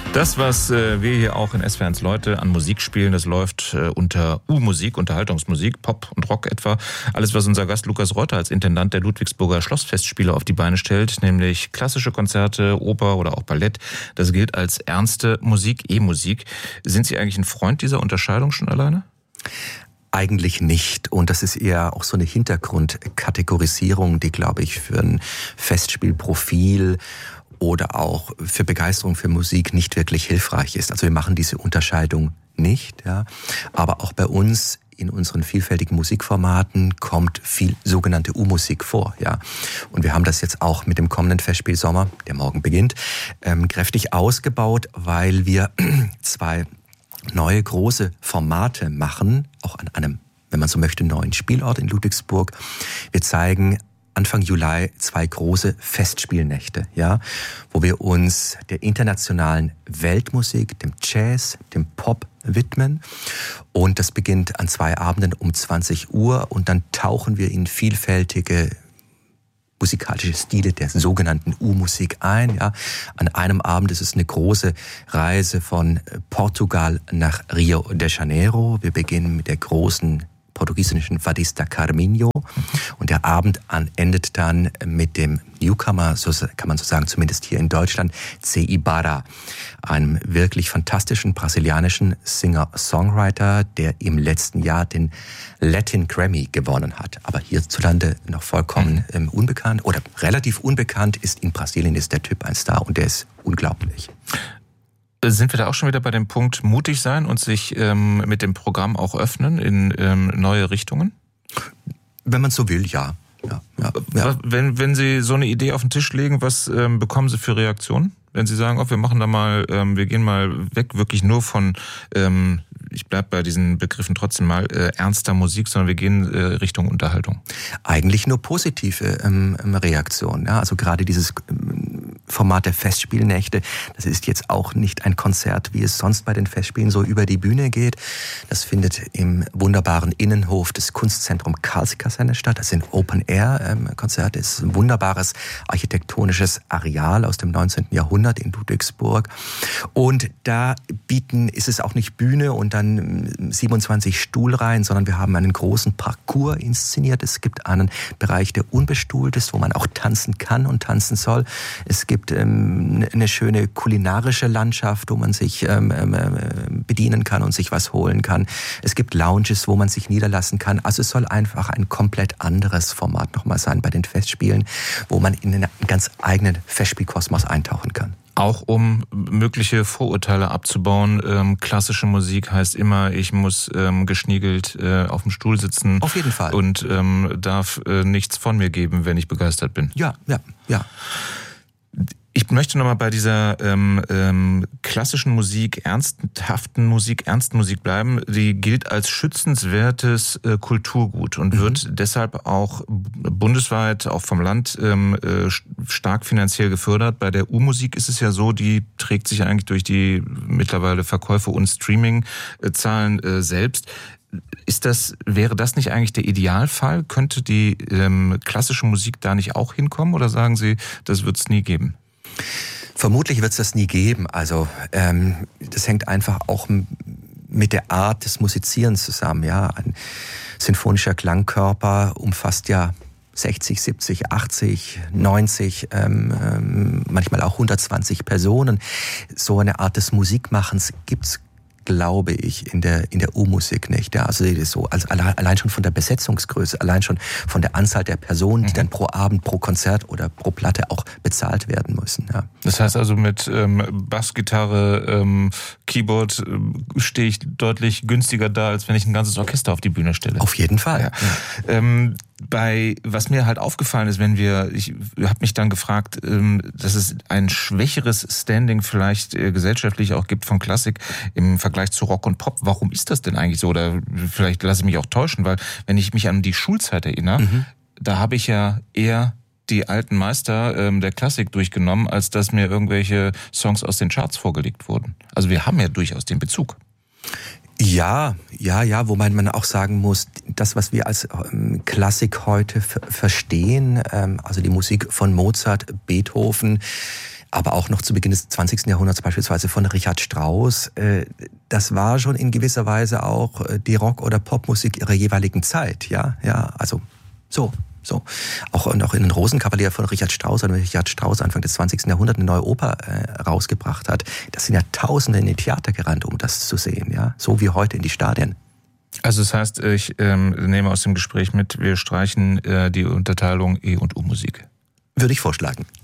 Das, was wir hier auch in SWR1 Leute an Musik spielen, das läuft unter U-Musik, Unterhaltungsmusik, Pop und Rock etwa. Alles, was unser Gast Lukas Reuter als Intendant der Ludwigsburger Schlossfestspiele auf die Beine stellt, nämlich klassische Konzerte, Oper oder auch Ballett, das gilt als ernste Musik, E-Musik. Sind Sie eigentlich ein Freund dieser Unterscheidung schon alleine? Eigentlich nicht. Und das ist eher auch so eine Hintergrundkategorisierung, die, glaube ich, für ein Festspielprofil oder auch für Begeisterung für Musik nicht wirklich hilfreich ist. Also wir machen diese Unterscheidung nicht, ja. Aber auch bei uns in unseren vielfältigen Musikformaten kommt viel sogenannte U-Musik vor, ja. Und wir haben das jetzt auch mit dem kommenden Festspiel Sommer, der morgen beginnt, kräftig ausgebaut, weil wir zwei neue große Formate machen, auch an einem, wenn man so möchte, neuen Spielort in Ludwigsburg. Wir zeigen Anfang Juli 2 große Festspielnächte, ja, wo wir uns der internationalen Weltmusik, dem Jazz, dem Pop widmen. Und das beginnt an 2 Abenden um 20 Uhr und dann tauchen wir in vielfältige musikalische Stile der sogenannten U-Musik ein. Ja. An einem Abend ist es eine große Reise von Portugal nach Rio de Janeiro. Wir beginnen mit der großen portugiesischen Fadista Carminho und der Abend endet dann mit dem Newcomer, so kann man so sagen, zumindest hier in Deutschland, C. Ibarra, einem wirklich fantastischen brasilianischen Singer-Songwriter, der im letzten Jahr den Latin Grammy gewonnen hat. Aber hierzulande noch vollkommen unbekannt oder relativ unbekannt. In Brasilien ist der Typ ein Star und der ist unglaublich. Sind wir da auch schon wieder bei dem Punkt mutig sein und sich mit dem Programm auch öffnen in neue Richtungen? Wenn man so will, ja. Ja. Wenn Sie so eine Idee auf den Tisch legen, was bekommen Sie für Reaktionen? Wenn Sie sagen, wir machen da mal, wir gehen mal weg wirklich nur von, ich bleib bei diesen Begriffen trotzdem mal, ernster Musik, sondern wir gehen Richtung Unterhaltung. Eigentlich nur positive Reaktionen. Ja? Also gerade dieses Format der Festspielnächte, das ist jetzt auch nicht ein Konzert, wie es sonst bei den Festspielen so über die Bühne geht. Das findet im wunderbaren Innenhof des Kunstzentrum Karlskaserne statt. Das sind Open-Air-Konzerte. Es ist ein wunderbares architektonisches Areal aus dem 19. Jahrhundert in Ludwigsburg. Und da ist es auch nicht Bühne und dann 27 Stuhlreihen, sondern wir haben einen großen Parcours inszeniert. Es gibt einen Bereich, der unbestuhlt ist, wo man auch tanzen kann und tanzen soll. Es gibt eine schöne kulinarische Landschaft, wo man sich bedienen kann und sich was holen kann. Es gibt Lounges, wo man sich niederlassen kann. Also es soll einfach ein komplett anderes Format nochmal sein bei den Festspielen, wo man in einen ganz eigenen Festspielkosmos eintauchen kann. Auch um mögliche Vorurteile abzubauen. Klassische Musik heißt immer, ich muss geschniegelt auf dem Stuhl sitzen. Auf jeden Fall. Und darf nichts von mir geben, wenn ich begeistert bin. Ja. Ich möchte nochmal bei dieser klassischen Musik, ernsten Musik bleiben. Die gilt als schützenswertes Kulturgut und wird deshalb auch bundesweit, auch vom Land, stark finanziell gefördert. Bei der U-Musik ist es ja so, die trägt sich eigentlich durch die mittlerweile Verkäufe und Streaming-Zahlen selbst. Wäre das nicht eigentlich der Idealfall? Könnte die klassische Musik da nicht auch hinkommen oder sagen Sie, das wird es nie geben? Vermutlich wird es das nie geben. Also das hängt einfach auch mit der Art des Musizierens zusammen. Ja, ein sinfonischer Klangkörper umfasst ja 60, 70, 80, 90, manchmal auch 120 Personen. So eine Art des Musikmachens gibt's, glaube ich, in der U-Musik nicht. Ja, also allein schon von der Besetzungsgröße, allein schon von der Anzahl der Personen, die dann pro Abend, pro Konzert oder pro Platte auch bezahlt werden müssen. Ja. Das heißt also mit Bassgitarre, Keyboard stehe ich deutlich günstiger da, als wenn ich ein ganzes Orchester auf die Bühne stelle. Auf jeden Fall. Ja. Was mir halt aufgefallen ist, ich habe mich dann gefragt, dass es ein schwächeres Standing vielleicht gesellschaftlich auch gibt von Klassik im Vergleich zu Rock und Pop. Warum ist das denn eigentlich so? Oder vielleicht lasse ich mich auch täuschen, weil wenn ich mich an die Schulzeit erinnere, da habe ich ja eher die alten Meister der Klassik durchgenommen, als dass mir irgendwelche Songs aus den Charts vorgelegt wurden. Also wir haben ja durchaus den Bezug. Ja, wobei man auch sagen muss, das, was wir als Klassik heute verstehen, also die Musik von Mozart, Beethoven, aber auch noch zu Beginn des 20. Jahrhunderts beispielsweise von Richard Strauss. Das war schon in gewisser Weise auch die Rock- oder Popmusik ihrer jeweiligen Zeit, ja, also so. Auch in den Rosenkavalier von Richard Strauss, als Richard Strauss Anfang des 20. Jahrhunderts eine neue Oper rausgebracht hat. Das sind ja Tausende in die Theater gerannt, um das zu sehen, ja, so wie heute in die Stadien. Also das heißt, ich nehme aus dem Gespräch mit, wir streichen die Unterteilung E- und U-Musik. Würde ich vorschlagen.